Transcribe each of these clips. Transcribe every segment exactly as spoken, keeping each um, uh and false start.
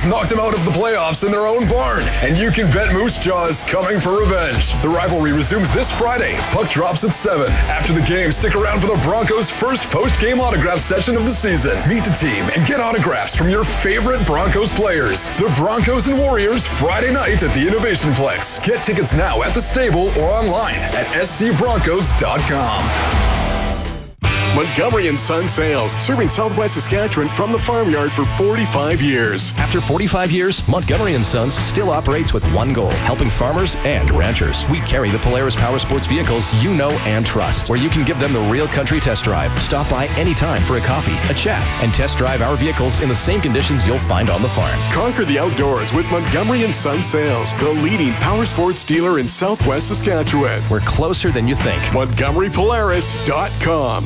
Jays knocked them out of the playoffs in their own barn, and you can bet Moose Jaw's coming for revenge. The rivalry resumes this Friday. Puck drops at seven. After the game, stick around for the Broncos' first post-game autograph session of the season. Meet the team and get autographs from your favorite Broncos players. The Broncos and Warriors Friday night at the Innovation Plex. Get tickets now at the stable or online at s c broncos dot com. Montgomery and Son Sales, serving Southwest Saskatchewan from the farmyard for forty-five years. After forty-five years, Montgomery and Sons still operates with one goal, helping farmers and ranchers. We carry the Polaris Power Sports vehicles you know and trust, where you can give them the real country test drive. Stop by anytime for a coffee, a chat, and test drive our vehicles in the same conditions you'll find on the farm. Conquer the outdoors with Montgomery and Son Sales, the leading power sports dealer in Southwest Saskatchewan. We're closer than you think. Montgomery Polaris dot com.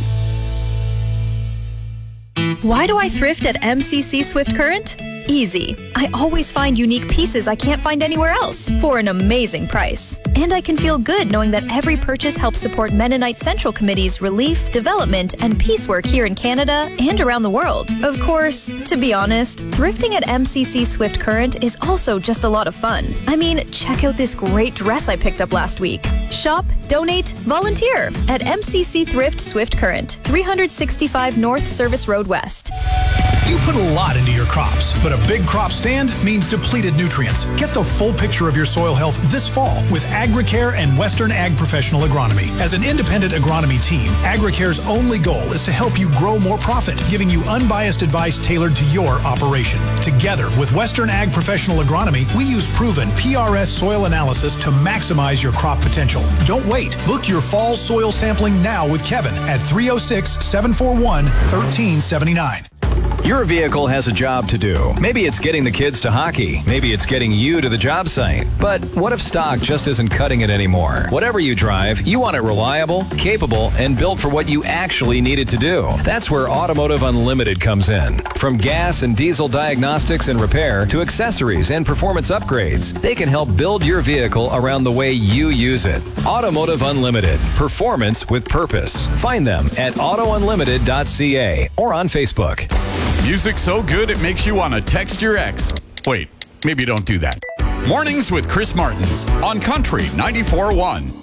Why do I thrift at M C C Swift Current? Easy. I always find unique pieces I can't find anywhere else for an amazing price. And I can feel good knowing that every purchase helps support Mennonite Central Committee's relief, development, and peace work here in Canada and around the world. Of course, to be honest, thrifting at M C C Swift Current is also just a lot of fun. I mean, check out this great dress I picked up last week. Shop, donate, volunteer at M C C Thrift Swift Current, three sixty-five North Service Road West. You put a lot into your crops, but a big crop stand means depleted nutrients. Get the full picture of your soil health this fall with Agricare and Western Ag Professional Agronomy. As an independent agronomy team, Agricare's only goal is to help you grow more profit, giving you unbiased advice tailored to your operation. Together with Western Ag Professional Agronomy, we use proven P R S soil analysis to maximize your crop potential. Don't wait. Book your fall soil sampling now with Kevin at three oh six, seven four one, one three seven nine. Your vehicle has a job to do. Maybe it's getting the kids to hockey. Maybe it's getting you to the job site. But what if stock just isn't cutting it anymore? Whatever you drive, you want it reliable, capable, and built for what you actually need it to do. That's where Automotive Unlimited comes in. From gas and diesel diagnostics and repair to accessories and performance upgrades, they can help build your vehicle around the way you use it. Automotive Unlimited. Performance with purpose. Find them at auto unlimited dot c a or on Facebook. Music so good it makes you want to text your ex. Wait, maybe don't do that. Mornings with Chris Martins on Country ninety-four point one.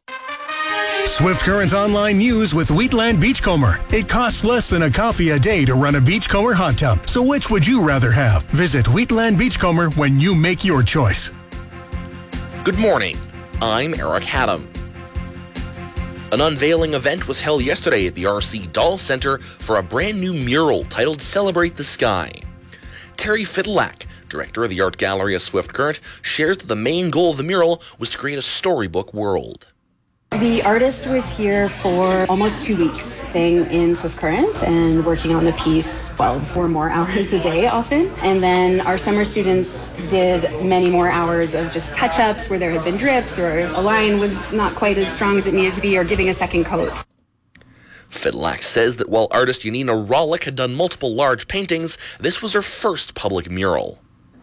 Swift Current online news with Wheatland Beachcomber. It costs less than a coffee a day to run a Beachcomber hot tub. So which would you rather have? Visit Wheatland Beachcomber when you make your choice. Good morning. I'm Eric Haddam. An unveiling event was held yesterday at the R C Dahl Centre for a brand new mural titled Celebrate the Sky. Terry Fiddlack, director of the Art Gallery of Swift Current, shares that the main goal of the mural was to create a storybook world. The artist was here for almost two weeks, staying in Swift Current and working on the piece, well, four more hours a day often. And then our summer students did many more hours of just touch-ups where there had been drips or a line was not quite as strong as it needed to be or giving a second coat. Fiddlack says that while artist Yanina Rollick had done multiple large paintings, this was her first public mural.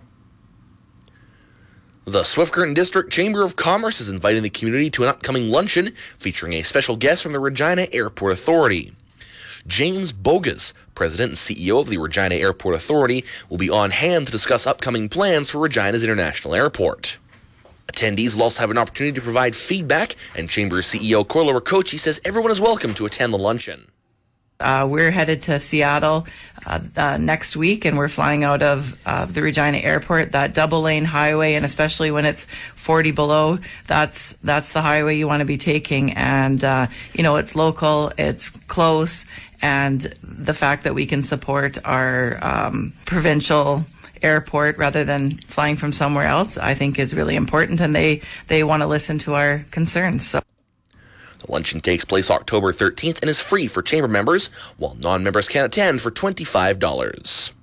The Swift Current District Chamber of Commerce is inviting the community to an upcoming luncheon featuring a special guest from the Regina Airport Authority. James Bogus, President and C E O of the Regina Airport Authority, will be on hand to discuss upcoming plans for Regina's International Airport. Attendees will also have an opportunity to provide feedback, and Chamber C E O Corla Ricochi says everyone is welcome to attend the luncheon. Uh, we're headed to Seattle uh, uh, next week, and we're flying out of uh, the Regina Airport. That double-lane highway, and especially when it's forty below, that's that's the highway you want to be taking. And uh, you know, it's local, it's close, and the fact that we can support our um, provincial airport rather than flying from somewhere else, I think is really important. And they they want to listen to our concerns. So. The luncheon takes place October thirteenth and is free for Chamber members, while non-members can attend for twenty-five dollars.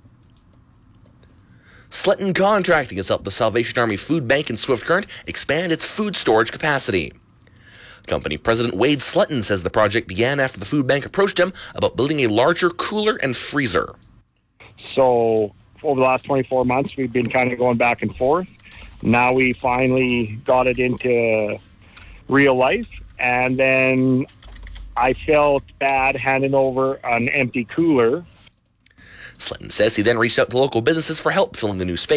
Sletton Contracting has helped the Salvation Army Food Bank in Swift Current expand its food storage capacity. Company President Wade Sletton says the project began after the food bank approached him about building a larger cooler and freezer. So over the last twenty-four months, we've been kind of going back and forth. Now we finally got it into real life. And then I felt bad handing over an empty cooler. Sletton says he then reached out to local businesses for help filling the new space.